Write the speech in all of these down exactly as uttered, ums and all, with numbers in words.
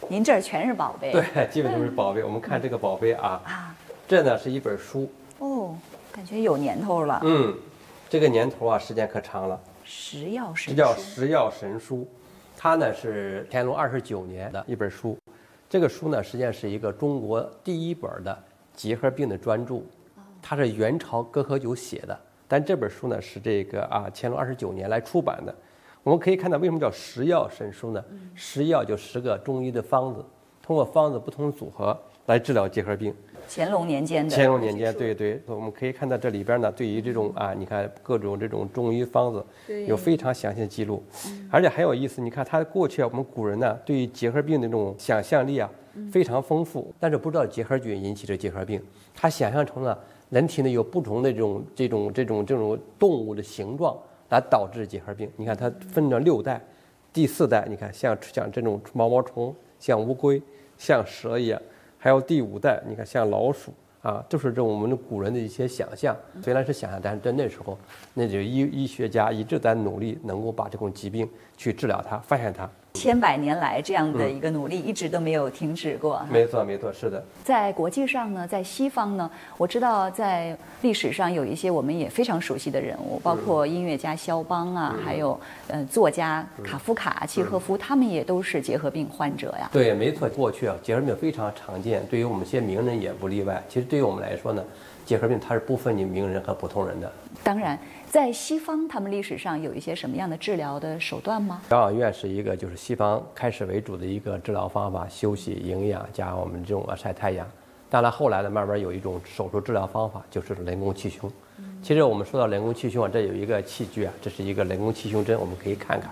您这儿全是宝贝。 对，基本都是宝贝。我们看这个宝贝啊， 啊， 这呢是一本书。 哦，感觉有年头了。 嗯，这个年头啊，时间可长了。 食药神这书。 叫食药神书，它呢是乾隆二十九年的一本书。这个书呢，实际上是一个中国第一本的结核病的专著，它是元朝歌和酒写的。但这本书呢是这个啊乾隆二十九年来出版的。我们可以看到，为什么叫食药神书呢？食药就十个中医的方子，通过方子不同的组合来治疗结核病。 乾隆年间的。 乾隆年间，对对，我们可以看到这里边呢，对于这种啊，你看各种这种中医方子有非常详细的记录，而且很有意思。你看他过去啊，我们古人呢对于结核病的这种想象力啊非常丰富，但是不知道结核菌引起的结核病，他想象成了人体呢有不同的这种这种这种这种动物的形状来导致结核病。你看它分成六代，第四代你看像像这种毛毛虫，像乌龟，像蛇一样。还有第五代，你看像老鼠啊，就是这我们的古人的一些想象，虽然是想象，但是在那时候，那就医医学家一直在努力，能够把这种疾病去治疗它，发现它。 千百年来这样的一个努力一直都没有停止过。 嗯、没错，没错，是的。 在国际上呢，在西方呢，我知道在历史上有一些我们也非常熟悉的人物，包括音乐家肖邦啊，嗯、还有呃作家卡夫卡、契诃夫，他们也都是结核病患者呀。 对，没错，过去啊，结核病非常常见，对于我们一些名人也不例外。其实对于我们来说呢，结核病它是不分你名人和普通人的。 当然。在西方，他们历史上有一些什么样的治疗的手段吗？ 疗养院是一个就是西方开始为主的一个治疗方法，休息、营养加我们这种晒太阳。当然后来呢，慢慢有一种手术治疗方法，就是人工气胸。嗯、其实我们说到人工气胸啊，这有一个器具啊，这是一个人工气胸针，我们可以看看。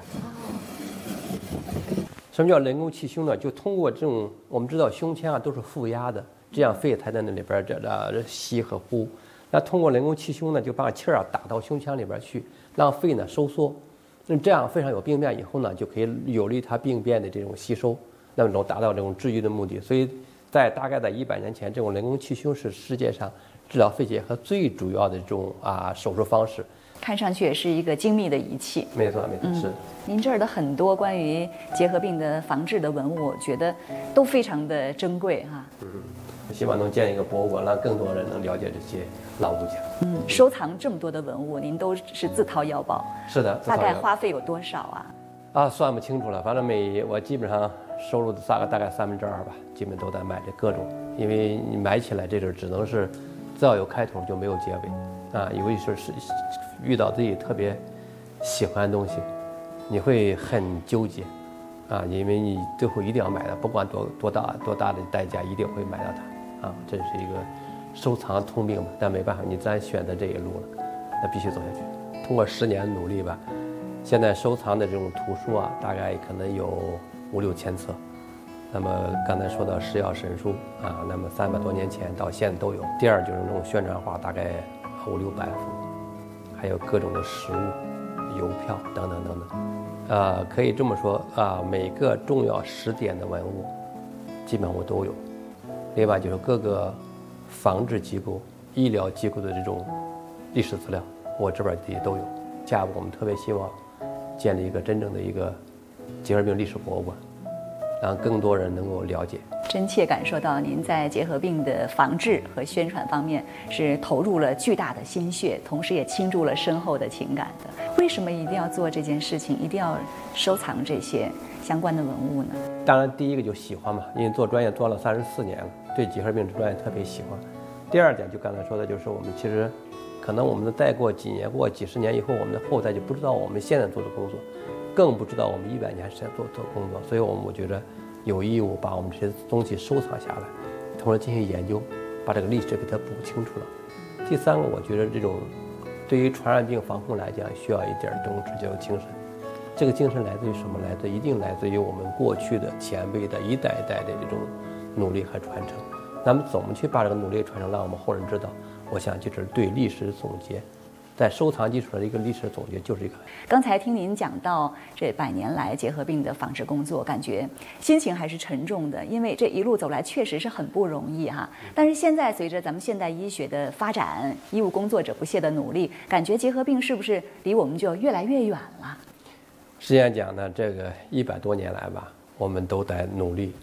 什么叫人工气胸呢？就通过这种，我们知道胸腔啊都是负压的，这样肺才在那里边这这吸和呼。那通过人工气胸呢，就把气儿啊打到胸腔里边去，让肺呢收缩。那这样肺上有病变以后呢，就可以有利它病变的这种吸收，那么能达到这种治愈的目的。所以在大概在一百年前，这种人工气胸是世界上治疗肺结核最主要的这种啊手术方式。 看上去也是一个精密的仪器。 没错，没错，嗯、是。 您这儿的很多关于结核病的防治的文物，我觉得都非常的珍贵哈。 嗯。希望能建一个博物馆，让更多人能了解这些老物件。 嗯，收藏这么多的文物，您都是自掏腰包。 是的， 大概花费有多少啊？ 啊，算不清楚了，反正每我基本上收入的大概大概三分之二吧，基本都在卖这各种，因为你买起来这种只能是，只要有开头就没有结尾，啊，有一时是遇到自己特别喜欢的东西，你会很纠结，啊，因为你最后一定要买的，不管多多大多大的代价，一定会买到它。啊，这是一个收藏通病吧，但没办法，你自然选择这一路了，那必须走下去。通过十年努力吧，现在收藏的这种图书啊，大概可能有五六千册。那么刚才说到食药神书啊，那么三百多年前到现在都有。第二就是那种宣传画，大概五六百幅，还有各种的实物、邮票等等等等。啊，可以这么说啊，每个重要时点的文物，基本我都有。另外就是各个防治机构、医疗机构的这种历史资料，我这边也都有。下一步我们特别希望建立一个真正的一个结核病历史博物馆，让更多人能够了解。 真切感受到您在结核病的防治和宣传方面是投入了巨大的心血，同时也倾注了深厚的情感的。为什么一定要做这件事情，一定要收藏这些相关的文物呢？ 当然，第一个就喜欢嘛，因为做专业做了三十四年了，对结核病这专业特别喜欢。第二点就刚才说的，就是我们其实可能我们再过几年、过几十年以后，我们的后代就不知道我们现在做的工作，更不知道我们一百年前做做工作。所以我们我觉得有义务把我们这些东西收藏下来，同时进行研究，把这个历史给它补清楚了。第三个，我觉得这种对于传染病防控来讲，需要一点这种指教精神。这个精神来自于什么？来自一定来自于我们过去的前辈的一代一代的这种努力和传承。那么怎么去把这个努力传承，让我们后人知道？我想就是对历史总结，在收藏基础上的一个历史总结，就是一个。 刚才听您讲到这百年来结核病的防治工作，感觉心情还是沉重的，因为这一路走来确实是很不容易哈。但是现在随着咱们现代医学的发展，医务工作者不懈的努力，感觉结核病是不是离我们就越来越远了？ 实际上讲呢，这个一百多年来吧，我们都在努力